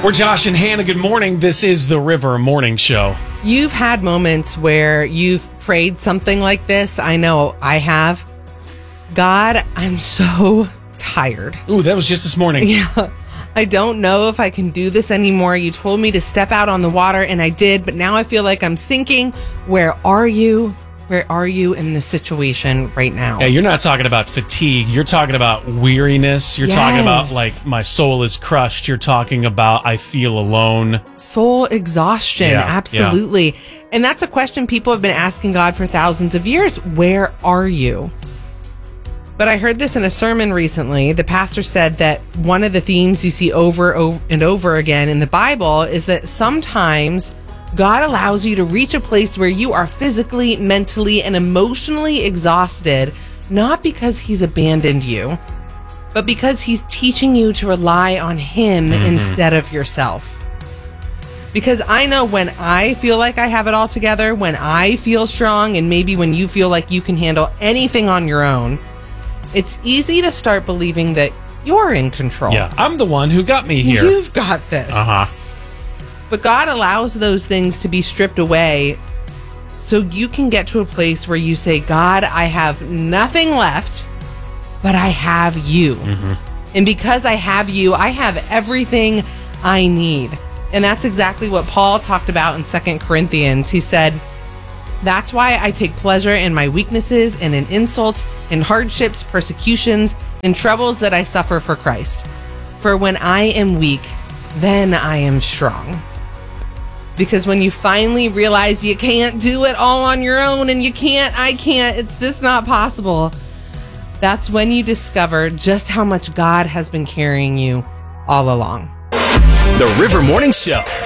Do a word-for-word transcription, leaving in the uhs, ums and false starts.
We're Josh and Hannah. Good morning. This is the River Morning Show. You've had moments where you've prayed something like this. I know I have. God, I'm so tired. Ooh, that was just this morning. Yeah. I don't know if I can do this anymore. You told me to step out on the water, and I did, but now I feel like I'm sinking. Where are you? Where are you in this situation right now? Yeah, you're not talking about fatigue. You're talking about weariness. You're Yes. talking about, like, my soul is crushed. You're talking about, I feel alone. Soul exhaustion. Yeah, Absolutely. And that's a question people have been asking God for thousands of years. Where are you? But I heard this in a sermon recently. The pastor said that one of the themes you see over, over and over again in the Bible is that sometimes God allows you to reach a place where you are physically, mentally, and emotionally exhausted, not because he's abandoned you, but because he's teaching you to rely on him mm-hmm. instead of yourself. Because I know when I feel like I have it all together, when I feel strong, and maybe when you feel like you can handle anything on your own, it's easy to start believing that you're in control. Yeah, I'm the one who got me here. You've got this. Uh-huh. But God allows those things to be stripped away so you can get to a place where you say, God, I have nothing left, but I have you. Mm-hmm. And because I have you, I have everything I need. And that's exactly what Paul talked about in Second Corinthians. He said, that's why I take pleasure in my weaknesses and in insults, in hardships, persecutions, in troubles that I suffer for Christ. For when I am weak, then I am strong. Because when you finally realize you can't do it all on your own and you can't, I can't, it's just not possible. That's when you discover just how much God has been carrying you all along. The River Morning Show.